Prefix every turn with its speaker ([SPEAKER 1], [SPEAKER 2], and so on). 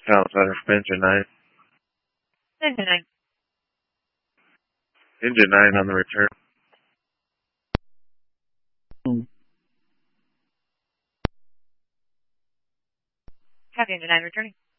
[SPEAKER 1] Outsider for engine 9.
[SPEAKER 2] Engine 9.
[SPEAKER 1] Engine 9 on the return.
[SPEAKER 2] Copy, Engine 9 returning.